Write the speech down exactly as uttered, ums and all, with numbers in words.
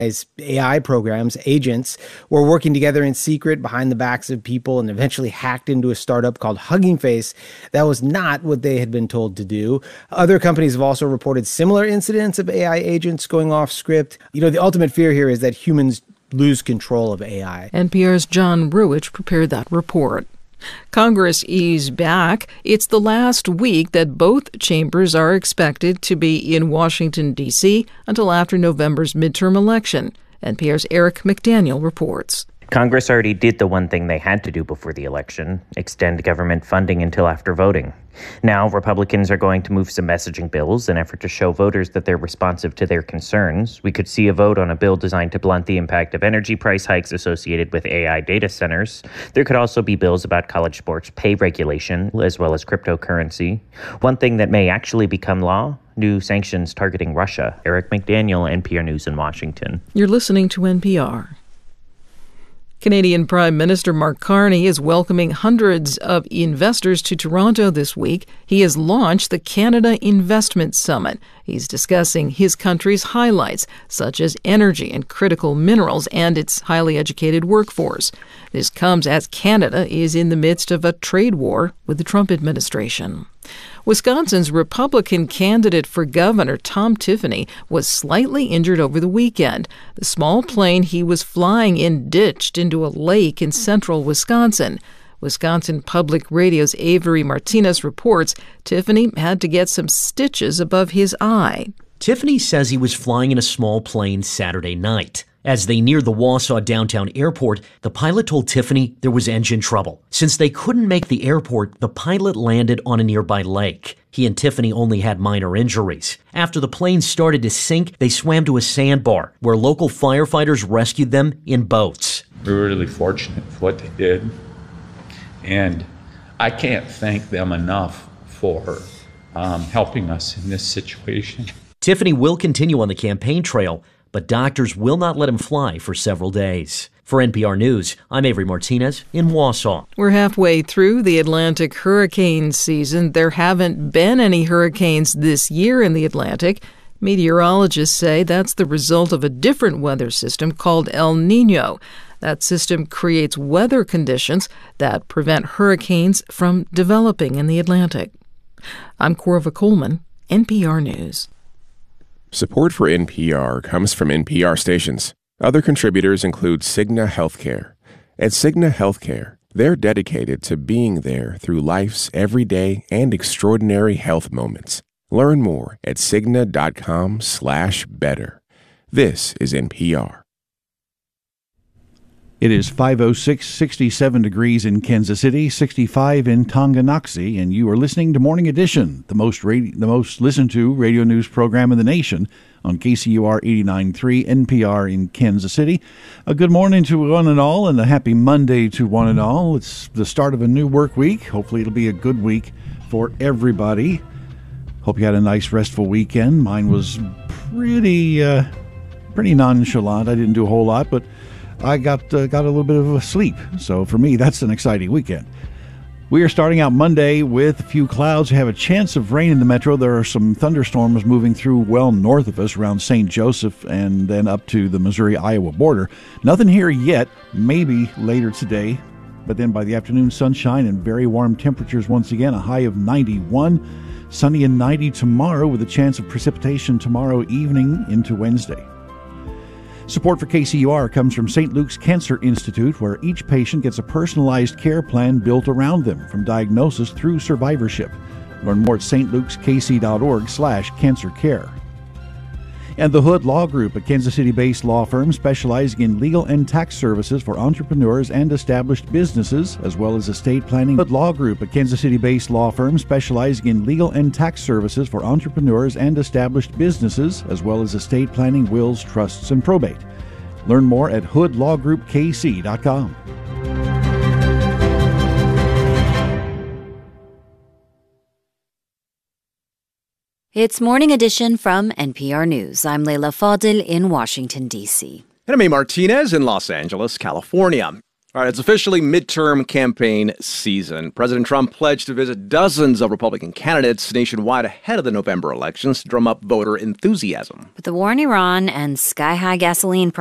A I programs, agents, were working together in secret behind the backs of people and eventually hacked into a startup called Hugging Face. That was not what they had been told to do. Other companies have also reported similar incidents of A I agents going off script. You know, the ultimate fear here is that humans lose control of A I. N P R's John Ruwitch prepared that report. Congress is back. It's the last week that both chambers are expected to be in Washington, D C until after November's midterm election. N P R's Eric McDaniel reports. Congress already did the one thing they had to do before the election, extend government funding until after voting. Now, Republicans are going to move some messaging bills in an effort to show voters that they're responsive to their concerns. We could see a vote on a bill designed to blunt the impact of energy price hikes associated with A I data centers. There could also be bills about college sports pay regulation, as well as cryptocurrency. One thing that may actually become law, new sanctions targeting Russia. Eric McDaniel, N P R News in Washington. You're listening to N P R. Canadian Prime Minister Mark Carney is welcoming hundreds of investors to Toronto this week. He has launched the Canada Investment Summit. He's discussing his country's highlights, such as energy and critical minerals and its highly educated workforce. This comes as Canada is in the midst of a trade war with the Trump administration. Wisconsin's Republican candidate for governor, Tom Tiffany, was slightly injured over the weekend. The small plane he was flying in ditched into a lake in central Wisconsin. Wisconsin Public Radio's Avery Martinez reports Tiffany had to get some stitches above his eye. Tiffany says he was flying in a small plane Saturday night. As they neared the Wausau downtown airport, the pilot told Tiffany there was engine trouble. Since they couldn't make the airport, the pilot landed on a nearby lake. He and Tiffany only had minor injuries. After the plane started to sink, they swam to a sandbar, where local firefighters rescued them in boats. We were really fortunate for what they did, and I can't thank them enough for um, helping us in this situation. Tiffany will continue on the campaign trail, but doctors will not let him fly for several days. For N P R News, I'm Avery Martinez in Wausau. We're halfway through the Atlantic hurricane season. There haven't been any hurricanes this year in the Atlantic. Meteorologists say that's the result of a different weather system called El Nino. That system creates weather conditions that prevent hurricanes from developing in the Atlantic. I'm Corva Coleman, N P R News. Support for N P R comes from N P R stations. Other contributors include Cigna Healthcare. At Cigna Healthcare, they're dedicated to being there through life's everyday and extraordinary health moments. Learn more at Cigna.com slash better. This is N P R. It is five oh six, sixty-seven degrees in Kansas City, sixty-five in Tonganoxie, and you are listening to Morning Edition, the most radio, the most listened to radio news program in the nation on K C U R eighty-nine point three N P R in Kansas City. A good morning to one and all, and a happy Monday to one and all. It's the start of a new work week. Hopefully it'll be a good week for everybody. Hope you had a nice, restful weekend. Mine was pretty, uh, pretty nonchalant. I didn't do a whole lot, but I got uh, got a little bit of a sleep. So for me, that's an exciting weekend. We are starting out Monday with a few clouds. We have a chance of rain in the metro. There are some thunderstorms moving through well north of us around Saint Joseph and then up to the Missouri-Iowa border. Nothing here yet, maybe later today. But then by the afternoon, sunshine and very warm temperatures once again, a high of ninety-one. Sunny and ninety tomorrow with a chance of precipitation tomorrow evening into Wednesday. Support for K C U R comes from Saint Luke's Cancer Institute, where each patient gets a personalized care plan built around them, from diagnosis through survivorship. Learn more at stlukeskc.org slash cancer care. And the Hood Law Group, a Kansas City-based law firm specializing in legal and tax services for entrepreneurs and established businesses, as well as estate planning. Hood Law Group, a Kansas City-based law firm specializing in legal and tax services for entrepreneurs and established businesses, as well as estate planning, wills, trusts, and probate. Learn more at hood law group k c dot com. It's Morning Edition from N P R News. I'm Leila Fadil in Washington, D C. And I'm A. Martinez in Los Angeles, California. All right, it's officially midterm campaign season. President Trump pledged to visit dozens of Republican candidates nationwide ahead of the November elections to drum up voter enthusiasm. But the war in Iran and sky-high gasoline prices